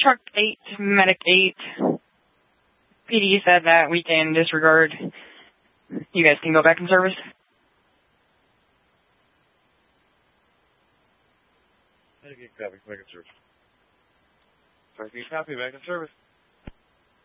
Truck 8, Medic 8. PD said that we can disregard. You guys can go back in service. Medic 8, copy, back in service. Truck 8, copy, back in service.